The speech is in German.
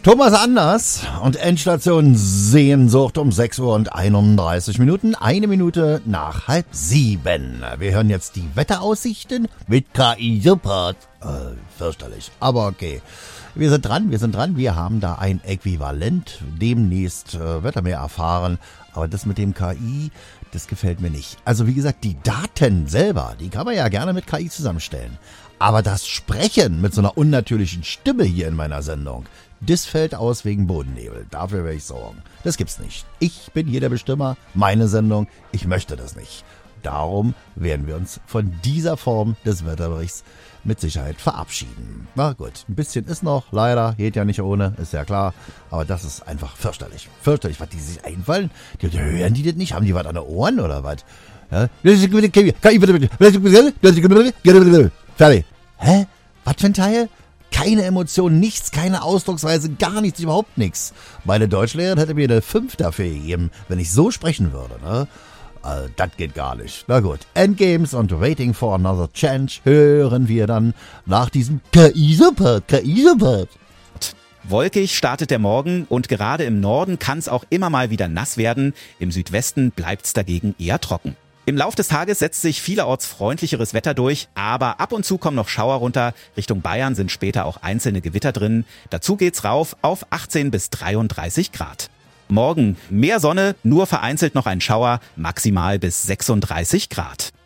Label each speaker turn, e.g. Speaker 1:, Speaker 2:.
Speaker 1: Thomas Anders und Endstation Sehnsucht um 6 Uhr und 31 Minuten, 1 Minute nach 6:30. Wir hören jetzt die Wetteraussichten mit KI-Support. Fürchterlich, aber okay. Wir sind dran, wir haben da ein Äquivalent. Demnächst wird er mehr erfahren, aber das mit dem KI, das gefällt mir nicht. Also wie gesagt, die Daten selber, die kann man ja gerne mit KI zusammenstellen. Aber das Sprechen mit so einer unnatürlichen Stimme hier in meiner Sendung, das fällt aus wegen Bodennebel. Dafür werde ich sorgen. Das gibt's nicht. Ich bin hier der Bestimmer, meine Sendung, ich möchte das nicht. Darum werden wir uns von dieser Form des Wetterberichts mit Sicherheit verabschieden. Na gut, ein bisschen ist noch, leider, geht ja nicht ohne, ist ja klar. Aber das ist einfach fürchterlich. Fürchterlich, was die sich einfallen. Hören die das nicht? Haben die was an den Ohren oder was? Ja? Fertig. Hä? Was für ein Teil? Keine Emotionen, nichts, keine Ausdrucksweise, gar nichts, überhaupt nichts. Meine Deutschlehrerin hätte mir eine 5 dafür gegeben, wenn ich so sprechen würde, ne? Das geht gar nicht. Na gut, Endgames und Waiting for Another Change hören wir dann nach diesem KI-Support.
Speaker 2: Wolkig startet der Morgen und gerade im Norden kann es auch immer mal wieder nass werden. Im Südwesten bleibt es dagegen eher trocken. Im Lauf des Tages setzt sich vielerorts freundlicheres Wetter durch, aber ab und zu kommen noch Schauer runter. Richtung Bayern sind später auch einzelne Gewitter drin. Dazu geht's rauf auf 18 bis 33 Grad. Morgen mehr Sonne, nur vereinzelt noch ein Schauer, maximal bis 36 Grad.